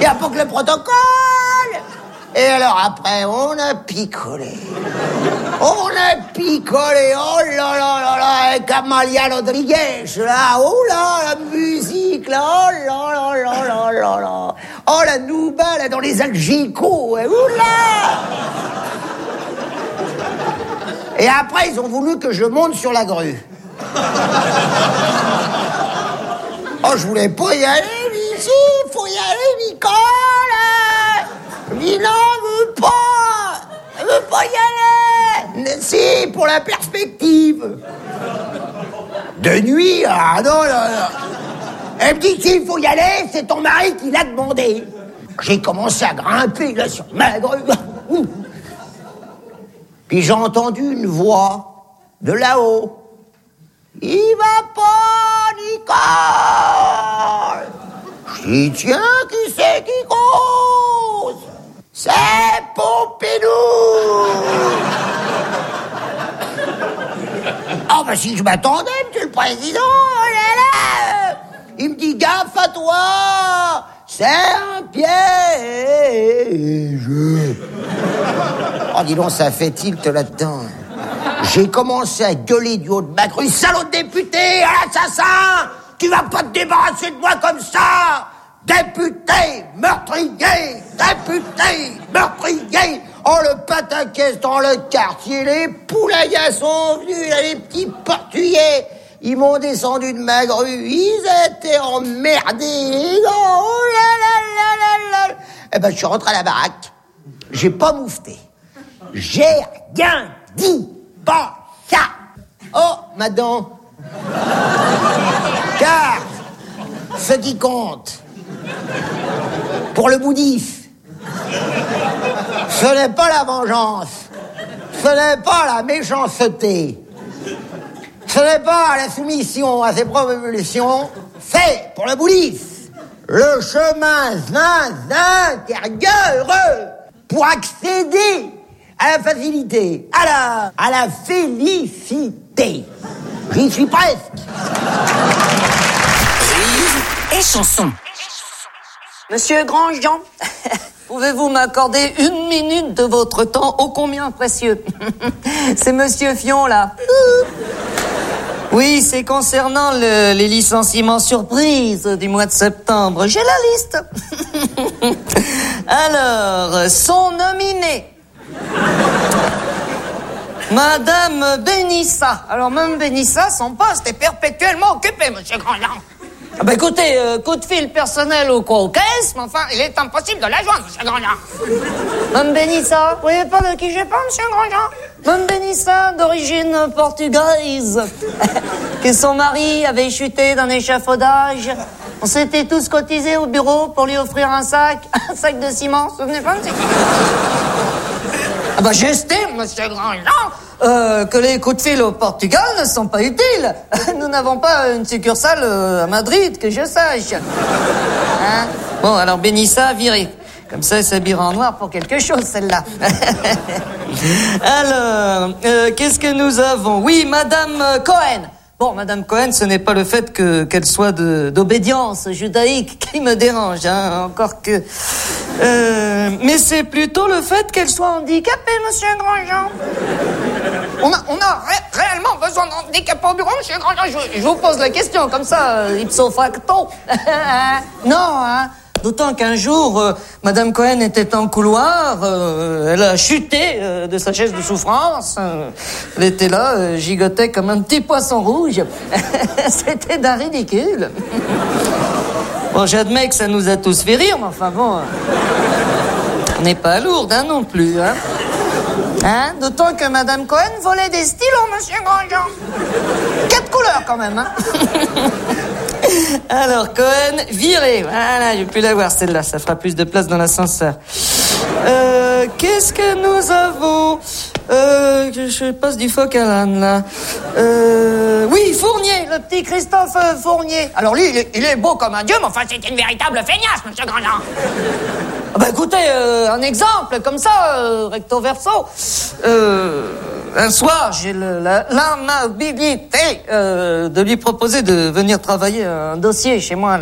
n'y a pas que le protocole. Et alors après, on a picolé. Oh là là là, avec Amalia Rodriguez, là. Oh là, la musique, là. Oh là là là là là là. Oh, la nouba, là, dans les algicots. Oh là. Et après, ils ont voulu que je monte sur la grue. Oh, je voulais pas y aller, mais si, faut y aller, Nicole. Nina veut pas y aller. Si, pour la perspective. De nuit, ah non, là. Elle me dit qu'il faut y aller, c'est ton mari qui l'a demandé. J'ai commencé à grimper, là, sur ma grue. Puis j'ai entendu une voix de là-haut. Il va pas, Nicole. Je dis, tiens, qui c'est qui cause? C'est Pompidou. Oh, bah si je m'attendais, monsieur le président, oh là là. Il me dit, gaffe à toi, c'est un piège. Oh, dis donc, ça fait tilt là-dedans. J'ai commencé à gueuler du haut de ma grue. Salaud de député, assassin! Tu vas pas te débarrasser de moi comme ça! Député, meurtrier! Député, meurtrier! Oh, le pataquès dans le quartier, les poulaillas sont venus, les petits portugais! Ils m'ont descendu de ma grue, ils étaient emmerdés! Oh là là là là là! Eh ben, je suis rentré à la baraque. J'ai pas moufté. J'ai rien dit. Bon, ça. Oh, madame. Car ce qui compte pour le bouddhiste, ce n'est pas la vengeance, ce n'est pas la méchanceté, ce n'est pas la soumission à ses propres évolutions, c'est pour le bouddhiste le chemin intérieur pour accéder à la facilité, à la félicité. J'y suis presque. Rire et chanson. Monsieur Grandjean, pouvez-vous m'accorder 1 minute de votre temps ô combien précieux? C'est Monsieur Fion, là. Oui, c'est concernant les licenciements surprises du mois de septembre. J'ai la liste. Alors, sont nominés Madame Benissa. Alors, Mme Benissa, son poste est perpétuellement occupé, Monsieur Grandjean. Ah bah écoutez, coup de fil personnel ou quoi aux caisses, mais enfin, il est impossible de la joindre, Monsieur Grandjean. Mme Benissa, vous voyez pas de qui je parle, Monsieur Grandjean? Mme Benissa, d'origine portugaise, que son mari avait chuté d'un échafaudage. On s'était tous cotisés au bureau pour lui offrir un sac de ciment, vous vous souvenez pas, monsieur? Ah bah j'estime, Monsieur Grandjean, que les coups de fil au Portugal ne sont pas utiles. Nous n'avons pas une succursale à Madrid, que je sache. Hein? Bon, alors Benissa, virée. Comme ça, elle s'habillera en noir pour quelque chose, celle-là. Alors, qu'est-ce que nous avons? Oui, Madame Cohen. Bon, Madame Cohen, ce n'est pas le fait qu'elle soit d'obédience judaïque qui me dérange, hein, encore que... mais c'est plutôt le fait qu'elle soit handicapée, Monsieur Grandjean. On a réellement besoin d'handicapés au bureau, Monsieur Grandjean. Je vous pose la question, comme ça, ipso facto. Non, hein. D'autant qu'un jour, Madame Cohen était en couloir, elle a chuté de sa chaise de souffrance. Elle était là, gigotait comme un petit poisson rouge. C'était d'un ridicule. Bon, j'admets que ça nous a tous fait rire, mais enfin bon, on n'est pas lourde, hein, non plus, hein. Hein? D'autant que Madame Cohen volait des stylos, Monsieur Grandjean. 4 couleurs, quand même, hein. Alors, Cohen, viré. Voilà, j'ai pu la voir, celle-là. Ça fera plus de place dans l'ascenseur. Qu'est-ce que nous avons? Je passe du phoque à l'âne, là. Oui, Fournier, le petit Christophe Fournier. Alors lui, il est beau comme un dieu, mais enfin, c'est une véritable feignasse, Monsieur Grandjean. Ah bah écoutez, un exemple, comme ça, recto verso. Un soir, j'ai l'amabilité de lui proposer de venir travailler un dossier chez moi, là.